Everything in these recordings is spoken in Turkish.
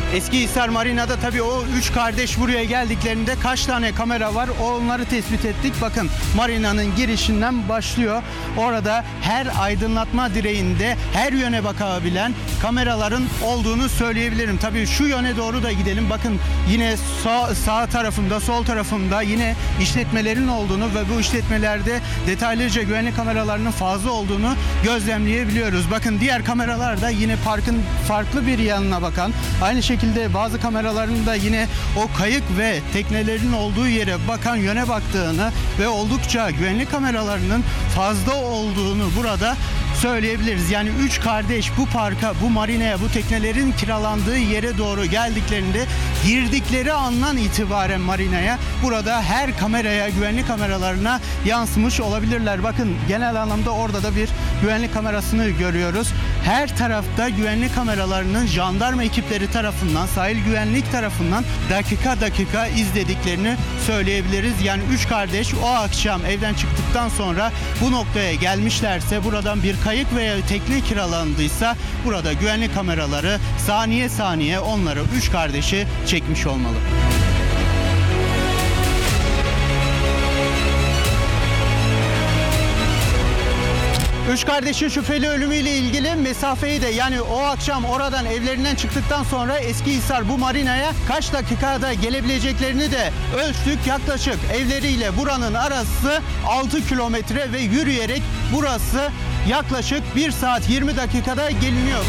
Eskihisar Marina'da tabii o 3 kardeş buraya geldiklerinde kaç tane kamera var onları tespit ettik. Bakın marinanın girişinden başlıyor. Orada her aydınlatma direğinde her yöne bakabilen kameraların olduğunu söyleyebilirim. Tabii şu yöne doğru da gidelim. Bakın yine sağ tarafımda, sol tarafımda yine işletmelerin olduğunu ve bu işletmelerde detaylıca güvenlik kameralarının fazla olduğunu gözlemleyebiliyoruz. Bakın diğer kameralar da yine parkın farklı bir yanına bakan, aynı şekilde bazı kameraların da yine o kayık ve teknelerin olduğu yere bakan yöne baktığını ve oldukça güvenlik kameralarının fazla olduğunu burada söyleyebiliriz. Yani 3 kardeş bu parka, bu marinaya, bu teknelerin kiralandığı yere doğru geldiklerinde girdikleri andan itibaren marinaya burada her kameraya, güvenlik kameralarına yansımış olabilirler. Bakın genel anlamda orada da bir güvenlik kamerasını görüyoruz. Her tarafta güvenlik kameralarının jandarma ekipleri tarafından, sahil güvenlik tarafından dakika dakika izlediklerini söyleyebiliriz. Yani 3 kardeş o akşam evden çıktıktan sonra bu noktaya gelmişlerse, buradan bir kayık veya tekne kiralandıysa burada güvenlik kameraları saniye saniye onları 3 kardeşi çekmiş olmalı. Üç kardeşin şüpheli ölümüyle ilgili mesafeyi de, yani o akşam oradan evlerinden çıktıktan sonra Eskihisar bu marinaya kaç dakikada gelebileceklerini de ölçtük. Yaklaşık evleriyle buranın arası 6 kilometre ve yürüyerek burası yaklaşık 1 saat 20 dakikada geliniyor.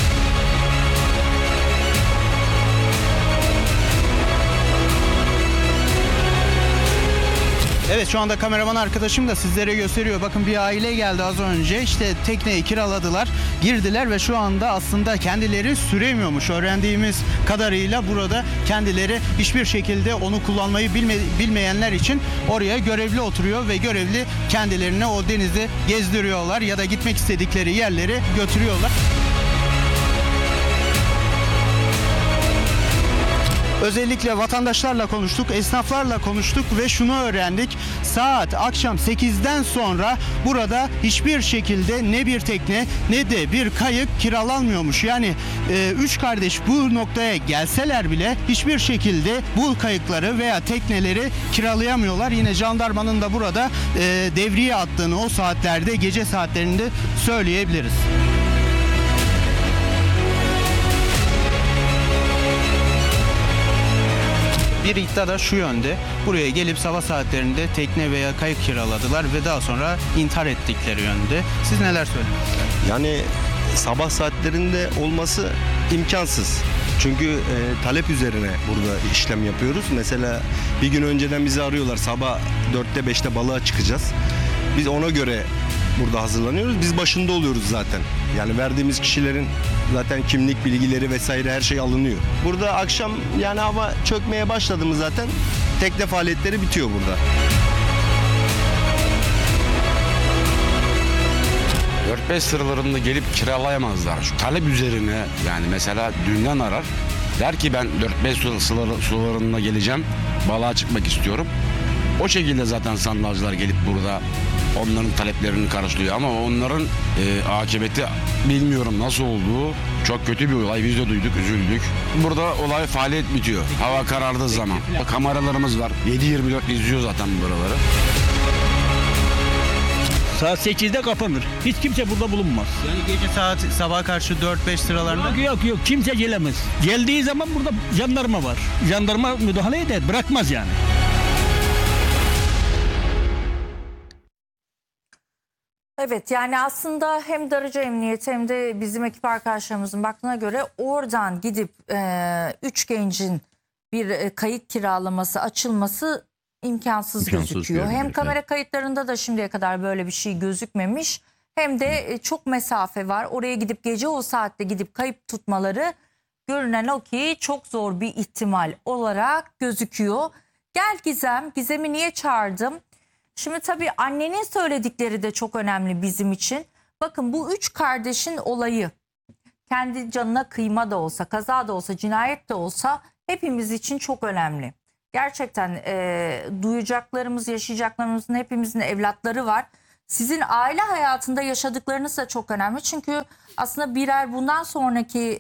Evet, şu anda kameraman arkadaşım da sizlere gösteriyor. Bakın bir aile geldi az önce. İşte tekneyi kiraladılar, girdiler ve şu anda aslında kendileri süremiyormuş. Öğrendiğimiz kadarıyla burada kendileri hiçbir şekilde onu kullanmayı bilmeyenler için oraya görevli oturuyor ve görevli kendilerine o denizi gezdiriyorlar ya da gitmek istedikleri yerleri götürüyorlar. Özellikle vatandaşlarla konuştuk, esnaflarla konuştuk ve şunu öğrendik. Saat akşam 8'den sonra burada hiçbir şekilde ne bir tekne ne de bir kayık kiralanmıyormuş. Yani 3 kardeş bu noktaya gelseler bile hiçbir şekilde bu kayıkları veya tekneleri kiralayamıyorlar. Yine jandarmanın da burada devriye attığını o saatlerde, gece saatlerinde söyleyebiliriz. Bir iddia da şu yönde: buraya gelip sabah saatlerinde tekne veya kayık kiraladılar ve daha sonra intihar ettikleri yönde. Siz neler söylüyorsunuz? Yani sabah saatlerinde olması imkansız. Çünkü talep üzerine burada işlem yapıyoruz. Mesela bir gün önceden bizi arıyorlar, sabah 4'te 5'te balığa çıkacağız. Biz ona göre burada hazırlanıyoruz. Biz başında oluyoruz zaten. Yani verdiğimiz kişilerin zaten kimlik bilgileri vesaire her şey alınıyor. Burada akşam yani hava çökmeye başladı mı zaten tekne faaliyetleri bitiyor burada. 4-5 sıralarında gelip kiralayamazlar. Şu talep üzerine, yani mesela dünden arar. Der ki ben 4-5 sularında geleceğim, balığa çıkmak istiyorum. O şekilde zaten sandalcılar gelip burada onların taleplerini karşılıyor. Ama onların akıbeti bilmiyorum nasıl olduğu. Çok kötü bir olay. Biz de duyduk, üzüldük. Burada olay faaliyet bitiyor. Hava karardığı zaman. Kameralarımız var. 7/24 izliyor zaten buraları. Saat 8'de kapanır. Hiç kimse burada bulunmaz. Yani gece saat sabaha karşı 4-5 sıralarında? Yok kimse gelemez. Geldiği zaman burada jandarma var. Jandarma müdahale eder, bırakmaz yani. Evet, yani aslında hem Darıca Emniyeti hem de bizim ekip arkadaşlarımızın baktığına göre oradan gidip 3 gencin bir kayık kiralaması, açılması imkansız gözüküyor. Hem kamera kayıtlarında da şimdiye kadar böyle bir şey gözükmemiş, hem de çok mesafe var. Oraya gidip gece o saatte gidip kayıp tutmaları görünen o ki çok zor bir ihtimal olarak gözüküyor. Gel Gizem, Gizem'i niye çağırdım? Şimdi tabii annenin söyledikleri de çok önemli bizim için. Bakın, bu 3 kardeşin olayı kendi canına kıyma da olsa, kaza da olsa, cinayet de olsa hepimiz için çok önemli. Gerçekten duyacaklarımız, yaşayacaklarımızın hepimizin evlatları var. sizin aile hayatında yaşadıklarınız da çok önemli. Çünkü aslında birer bundan sonraki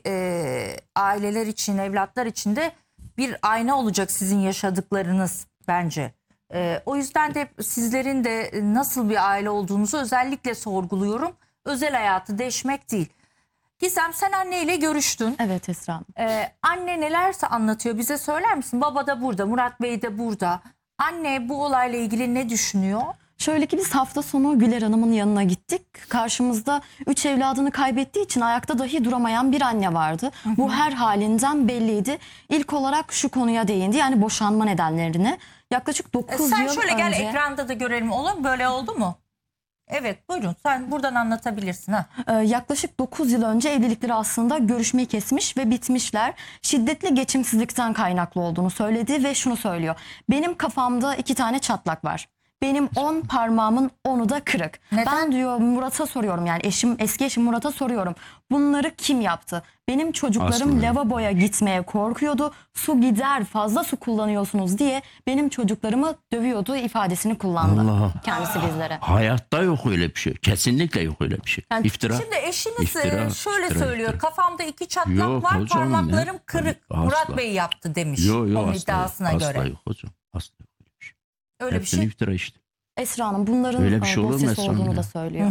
aileler için, evlatlar için de bir ayna olacak sizin yaşadıklarınız bence. O yüzden de sizlerin de nasıl bir aile olduğunuzu özellikle sorguluyorum. Özel hayatı deşmek değil. Gizem, sen anneyle görüştün. Evet Esra Hanım. Anne nelerse anlatıyor, bize söyler misin? Baba da burada, Murat Bey de burada. Anne bu olayla ilgili ne düşünüyor? Şöyle ki biz hafta sonu Güler Hanım'ın yanına gittik. Karşımızda 3 evladını kaybettiği için ayakta dahi duramayan bir anne vardı. Bu her halinden belliydi. İlk olarak şu konuya değindi, yani boşanma nedenlerine. Yaklaşık 9 Sen yıl şöyle gel, önce... ekranda da görelim, olur mu? Böyle oldu mu? Evet, buyurun, sen buradan anlatabilirsin. Yaklaşık 9 yıl önce evlilikleri aslında görüşmeyi kesmiş ve bitmişler. Şiddetli geçimsizlikten kaynaklı olduğunu söyledi ve şunu söylüyor: benim kafamda 2 tane çatlak var. Benim 10 parmağımın 10'u da kırık. Neden? Ben diyor Murat'a soruyorum, yani eski eşim Murat'a soruyorum. Bunları kim yaptı? Benim çocuklarım Aslında. lavaboya gitmeye korkuyordu. Su gider, fazla su kullanıyorsunuz diye benim çocuklarımı dövüyordu ifadesini kullandı Allah. kendisi bizlere. Hayatta yok öyle bir şey. Kesinlikle yok öyle bir şey. Yani İftira. Şimdi eşiniz İftira, şöyle iftira, söylüyor. iftira. Kafamda 2 çatlak Yok var, hocam, parmaklarım ne? kırık. Asla. Murat Bey yaptı demiş. Yok Onun asla, iddiasına asla göre. yok hocam. Asla yok öyle bir şey. Öyle bir Hepsini şey. iftira işte. Esra Hanım bunların Öyle bir şey olur mu dosyası Esra Hanım olduğunu ya? da söylüyor.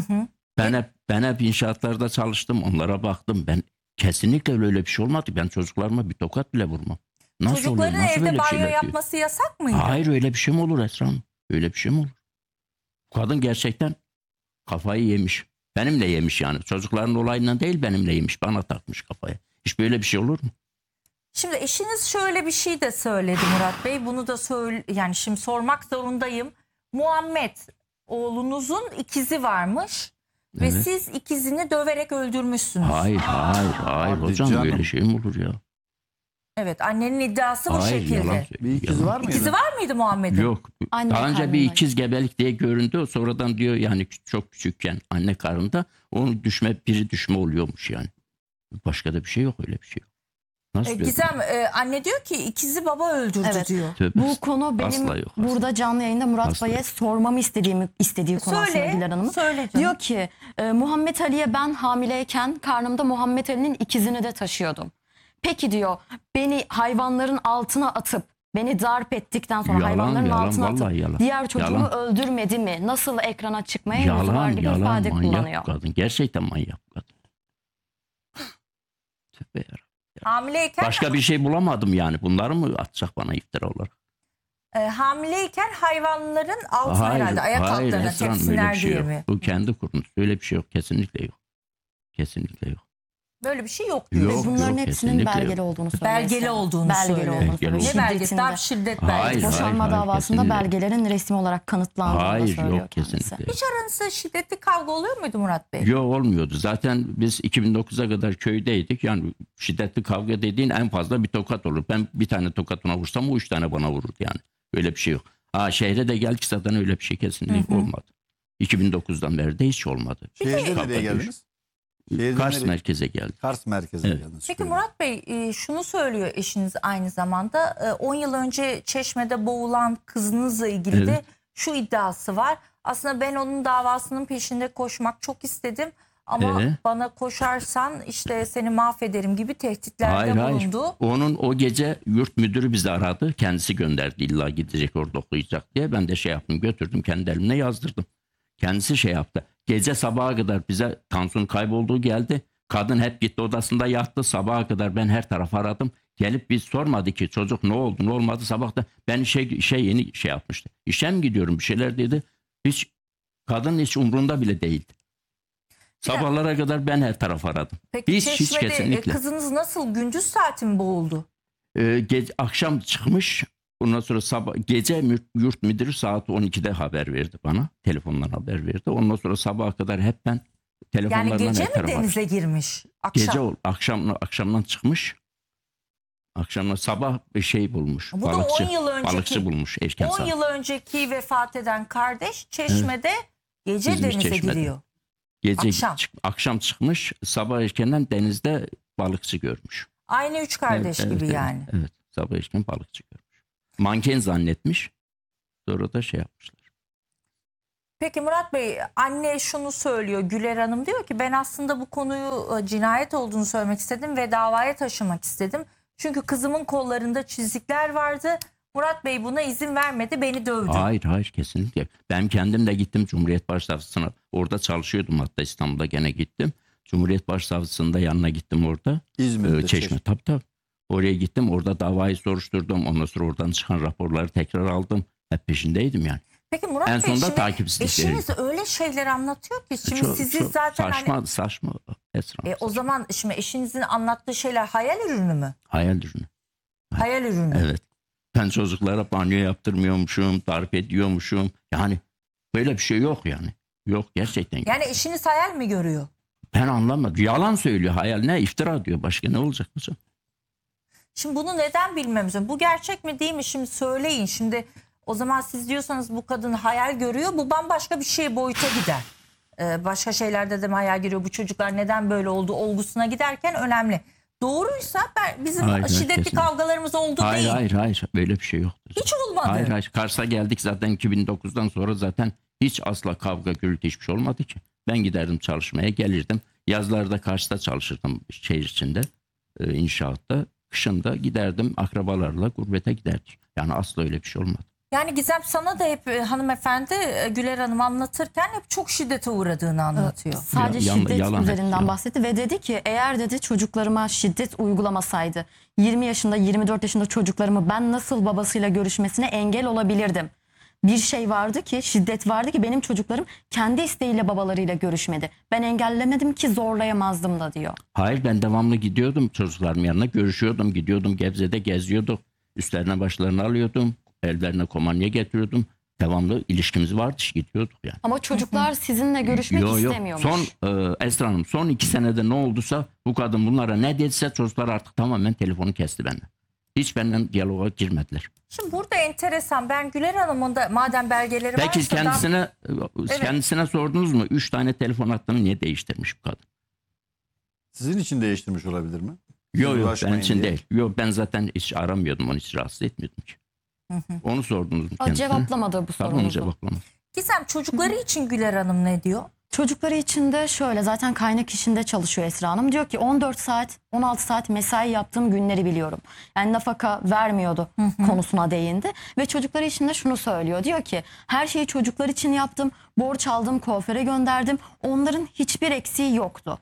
Ben hep inşaatlarda çalıştım. Onlara baktım. Ben kesinlikle öyle bir şey olmadı. Ben çocuklarıma bir tokat bile vurmam. Nasıl Çocukların oluyor? Nasıl evde böyle banyo şeyler diyor? yapması yasak mıydı? Hayır, öyle bir şey mi olur Esra Hanım? Öyle bir şey mi olur? Kadın gerçekten kafayı yemiş. Benimle yemiş yani. Çocukların olayından değil, benimle yemiş. Bana takmış kafaya. Hiç böyle bir şey olur mu? Şimdi eşiniz şöyle bir şey de söyledi Murat Bey. Bunu da yani şimdi sormak zorundayım. Muhammed, oğlunuzun ikizi varmış ve Evet. siz ikizini döverek öldürmüşsünüz. Hayır Hadi hocam, canım. böyle şey mi olur ya? Evet, annenin iddiası bu Hayır, şekilde. yalan söylüyor. Bir ikizi Yalan. var mıydı? İkizi var mıydı Muhammed'in? Yok. Anne Daha önce bir karnındaydı. ikiz gebelik diye göründü. Sonradan diyor yani çok küçükken anne karnında onun biri düşme oluyormuş yani. Başka da bir şey yok, öyle bir şey yok. Nasıl böyle? Gizem, anne diyor ki ikizi baba öldürdü Evet. diyor. Tövbe Bu konu benim asla yok, asla. burada canlı yayında Murat Asla Bey'e yok. sormamı istediği konu aslında Güler Hanım'ın. Söyle canım. Diyor ki Muhammed Ali'ye ben hamileyken karnımda Muhammed Ali'nin ikizini de taşıyordum. Peki diyor, beni hayvanların altına atıp beni darp ettikten sonra Yalan, hayvanların yalan, altına atıp vallahi yalan. diğer çocuğumu Yalan. öldürmedi mi? Nasıl ekrana çıkmaya yüzü var gibi Yalan, ifade manyak kullanıyor. kadın. Gerçekten manyak kadın. Tövbe yarabbim. Hamileyken Başka bir şey bulamadım yani. Bunları mı atacak bana iftira olarak? hamileyken hayvanların altına herhalde ayak altlarına Esra Hanım, öyle tepsinler bir şey diye yok. mi? Bu kendi kuruntusu. Öyle bir şey yok. Kesinlikle yok. Kesinlikle yok. Böyle bir şey yok diyor. Yok, Ve bunların yok, hepsinin kesinlikle belgeli yok. olduğunu söylüyor. Belgeli Esra Hanım. olduğunu belgeli söylüyor. olduğunu Belgeli söylüyor. Ne belgesi? Şiddetinde. Darp şiddet Hayır, belgesi. Boşanma hayır, davasında kesinlikle. belgelerin resmi olarak kanıtlandığını da Hayır, söylüyor yok, kendisi. kesinlikle yok. Hiç aranızda şiddetli kavga oluyor muydu Murat Bey? Yok, olmuyordu. Zaten biz 2009'a kadar köydeydik. Yani şiddetli kavga dediğin en fazla bir tokat olur. Ben bir tane tokat ona vursam o 3 tane bana vururdu yani. Öyle bir şey yok. Şehre de geldik zaten, öyle bir şey kesinlikle olmadı. 2009'dan beri de hiç olmadı. Şehirde Kavga nereye değil. geldiniz? Şehirde Kars nereye? merkeze geldik. Kars merkezine Evet. geldiniz. Peki Murat Bey, şunu söylüyor eşiniz aynı zamanda. 10 yıl önce Çeşme'de boğulan kızınızla ilgili de Evet. şu iddiası var. Aslında ben onun davasının peşinde koşmak çok istedim. Ama bana koşarsan işte seni mahvederim gibi tehditlerde Hayır. bulundu. Onun o gece yurt müdürü bizi aradı. Kendisi gönderdi, illa gidecek orada okuyacak diye. Ben de şey yaptım, götürdüm, kendi elimle yazdırdım. Kendisi şey yaptı. Gece sabaha kadar bize Tansu'nun kaybolduğu geldi. Kadın hep gitti, odasında yattı. Sabaha kadar ben her tarafı aradım. Gelip biz sormadı ki çocuk ne oldu ne olmadı. Sabah da ben yeni şey yapmıştı. İşe mi gidiyorum bir şeyler dedi. Kadın hiç umrunda bile değildi. Sabahlara kadar ben her tarafı aradım. Peki Hiç Çeşme'de kesinlikle. kızınız nasıl gündüz saati mi boğuldu? Akşam çıkmış. Ondan sonra gece yurt müdürü saat 12'de haber verdi bana. Telefondan haber verdi. Ondan sonra sabaha kadar hep ben telefonlarla Yani gece her mi tarafa denize girmiş? Akşam. akşamdan çıkmış. Akşamdan sabah bir şey bulmuş. Bu da 10 yıl önceki. Balıkçı bulmuş erken 10 saat. yıl önceki vefat eden kardeş Çeşme'de gece Yüzmüş denize Çeşme'de. giriyor. Gece akşam. akşam çıkmış. Sabah erkenden denizde balıkçı görmüş. Aynı üç kardeş Evet, gibi evet, yani. Evet. Sabah erken balıkçı görmüş. Manken zannetmiş. Sonra da şey yapmışlar. Peki Murat Bey, anne şunu söylüyor, Güler Hanım diyor ki ben aslında bu konuyu cinayet olduğunu söylemek istedim ve davaya taşımak istedim. Çünkü kızımın kollarında çizikler vardı. Murat Bey buna izin vermedi, beni dövdü. Hayır kesinlikle. Ben kendim de gittim Cumhuriyet Başsavcısına. Orada çalışıyordum, hatta İstanbul'da gene gittim. Cumhuriyet Başsavcısının da yanına gittim orada. İzmir'de. Çeşme. Tabii. Oraya gittim, orada davayı soruşturdum. Ondan sonra oradan çıkan raporları tekrar aldım. Hep peşindeydim yani. Peki Murat En Bey, sonunda şimdi takipsizlik eşiniz öyle şeyler anlatıyor ki şimdi sizi zaten saçma Esra. o zaman şimdi eşinizin anlattığı şeyler hayal ürünü mü? Hayal ürünü. Hayal ürünü. Evet. Ben çocuklara banyo yaptırmıyormuşum, tarif ediyormuşum. Yani böyle bir şey yok yani. Yok gerçekten. Yani eşiniz hayal mi görüyor? Ben anlamadım. Yalan söylüyor. Hayal ne? İftira diyor. Başka ne olacak hocam? Şimdi bunu neden bilmemiz lazım? Bu gerçek mi değil mi? Şimdi söyleyin. Şimdi o zaman siz diyorsanız bu kadın hayal görüyor. Bu bambaşka bir şey boyuta gider. Başka şeylerde de mi hayal görüyor? Bu çocuklar neden böyle oldu olgusuna giderken önemli. Doğruysa bizim Hayır, şiddetli kesinlikle. kavgalarımız oldu değil. Hayır. Böyle bir şey yoktur. Hiç olmadı. Hayır. Kars'a geldik zaten 2009'dan sonra zaten hiç asla kavga gürültü hiçbir şey olmadı ki. Ben giderdim çalışmaya, gelirdim. Yazlarda Kars'ta çalışırdım şehir içinde, inşaatta. Kışında giderdim akrabalarla gurbete giderdik. Yani asla öyle bir şey olmadı. Yani Gizem sana da hep hanımefendi Güler Hanım anlatırken hep çok şiddete uğradığını anlatıyor. Sadece Yalan şiddet hep üzerinden ya. bahsetti ve dedi ki eğer dedi çocuklarıma şiddet uygulamasaydı 20 yaşında 24 yaşında çocuklarımı ben nasıl babasıyla görüşmesine engel olabilirdim. Bir şey vardı ki, şiddet vardı ki benim çocuklarım kendi isteğiyle babalarıyla görüşmedi. Ben engellemedim ki zorlayamazdım da diyor. Hayır, ben devamlı gidiyordum çocuklarımın yanına, görüşüyordum, gidiyordum Gebze'de geziyorduk. Üstlerine başlarını alıyordum, ellerine komanya getiriyordum. Devamlı ilişkimiz vardı, gidiyorduk yani. Ama çocuklar sizinle görüşmek istemiyormuş. Esra Hanım, son 2 senede ne olduysa bu kadın bunlara ne dediyse çocuklar artık tamamen telefonu kesti benden. Hiç benden diyaloga girmediler. Şimdi burada enteresan, ben Güler Hanım'ın da madem belgeleri Peki varsa kendisine sordunuz mu? 3 tane telefon hattını niye değiştirmiş bu kadın? Sizin için değiştirmiş olabilir mi? Yok ben Uğraşmayın için diye. değil. Yok, ben zaten hiç aramıyordum, onu hiç rahatsız etmiyordum ki. Onu sordunuz mu O kendisine? cevaplamadı bu Tabii onu sorunuzu. cevaplamadı. Gizem, çocukları için Güler Hanım ne diyor? Çocukları için de şöyle, zaten kaynak işinde çalışıyor Esra Hanım. Diyor ki 14 saat 16 saat mesai yaptığım günleri biliyorum. Yani nafaka vermiyordu konusuna değindi. Ve çocukları için de şunu söylüyor. Diyor ki her şeyi çocuklar için yaptım. Borç aldım, kuaföre gönderdim. Onların hiçbir eksiği yoktu.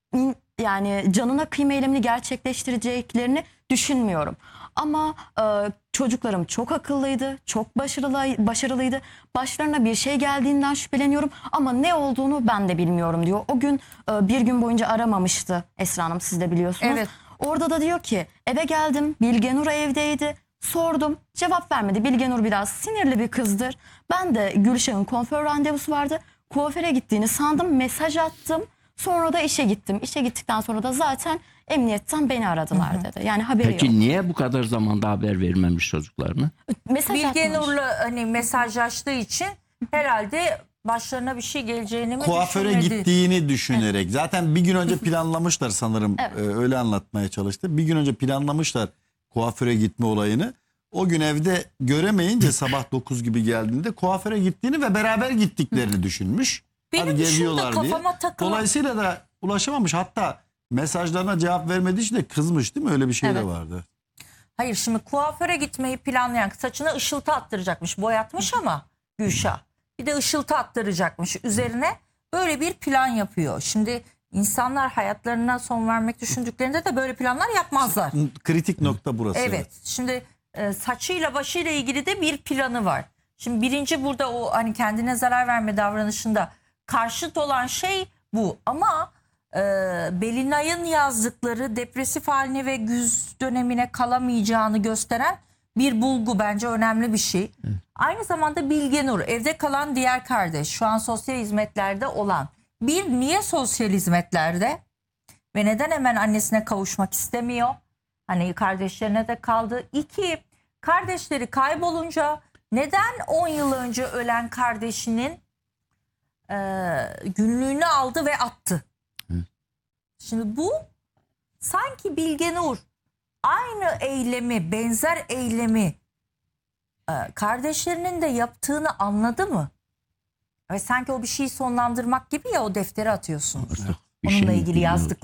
Yani canına kıyma eylemini gerçekleştireceklerini düşünmüyorum. Ama çocuklarım çok akıllıydı, çok başarılıydı. Başlarına bir şey geldiğinden şüpheleniyorum ama ne olduğunu ben de bilmiyorum diyor. O gün bir gün boyunca aramamıştı Esra Hanım, siz de biliyorsunuz. Evet. Orada da diyor ki eve geldim, Bilgenur evdeydi. Sordum, cevap vermedi. Bilgenur biraz sinirli bir kızdır. Ben de Gülşah'ın kuaför randevusu vardı. Kuaföre gittiğini sandım, mesaj attım. Sonra da işe gittim. İşe gittikten sonra da zaten emniyetten beni aradılar dedi. Yani haberi Peki yok. niye bu kadar zamanda haber vermemiş çocuklarına? Mesaj atmış. Bilgenur'la hani mesajlaştığı için herhalde başlarına bir şey geleceğini mi Kuaföre düşünmedi? gittiğini düşünerek. Zaten bir gün önce planlamışlar sanırım. Evet. Öyle anlatmaya çalıştı. Bir gün önce planlamışlar kuaföre gitme olayını. O gün evde göremeyince sabah 9 gibi geldiğinde kuaföre gittiğini ve beraber gittiklerini düşünmüş. Benim Hadi dışında geziyorlar diye. kafama takılan... Dolayısıyla da ulaşamamış. Hatta mesajlarına cevap vermediği için de kızmış, değil mi? Öyle bir şey de Evet. vardı. Hayır, şimdi kuaföre gitmeyi planlayan, saçına ışıltı attıracakmış. Boyatmış ama Gülşah. Bir de ışıltı attıracakmış üzerine, böyle bir plan yapıyor. Şimdi insanlar hayatlarına son vermek düşündüklerinde de böyle planlar yapmazlar. Kritik nokta burası. Evet. Şimdi saçıyla başıyla ilgili de bir planı var. Şimdi birinci burada o hani kendine zarar verme davranışında karşıt olan şey bu. Ama Belinay'ın yazdıkları depresif haline ve güz dönemine kalamayacağını gösteren bir bulgu, bence önemli bir şey. Aynı zamanda Bilgenur, evde kalan diğer kardeş, şu an sosyal hizmetlerde olan. Bir, niye sosyal hizmetlerde ve neden hemen annesine kavuşmak istemiyor? Hani kardeşlerine de kaldı. 2, kardeşleri kaybolunca neden 10 yıl önce ölen kardeşinin günlüğünü aldı ve attı? Şimdi bu sanki Bilgenur aynı eylemi, benzer eylemi kardeşlerinin de yaptığını anladı mı? Ve sanki o bir şeyi sonlandırmak gibi ya, o defteri atıyorsunuz. Bir şey Onunla mi ilgili bilmiyorum. yazdık.